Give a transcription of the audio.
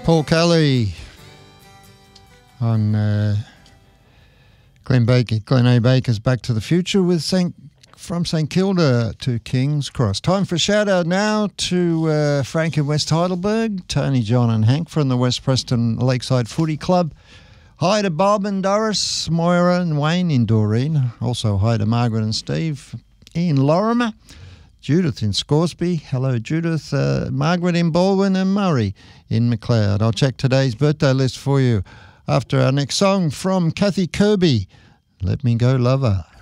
Paul Kelly on Glenn A. Baker's Back to the Future with from St Kilda to King's Cross. Time for a shout out now to Frank in West Heidelberg, Tony, John and Hank from the West Preston Lakeside Footy Club. Hi to Bob and Doris, Moira and Wayne in Doreen. Also hi to Margaret and Steve in Lorimer. Judith in Scoresby. Hello, Judith. Margaret in Baldwin and Murray in McLeod. I'll check today's birthday list for you after our next song from Kathy Kirby. Let Me Go, Lover.